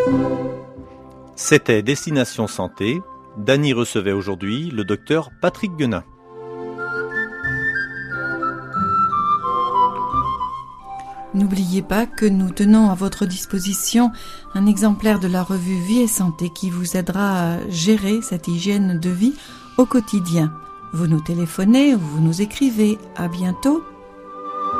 C'était Destination Santé. Dany recevait aujourd'hui le docteur Patrick Guenin. N'oubliez pas que nous tenons à votre disposition un exemplaire de la revue Vie et Santé qui vous aidera à gérer cette hygiène de vie au quotidien. Vous nous téléphonez ou vous nous écrivez. À bientôt.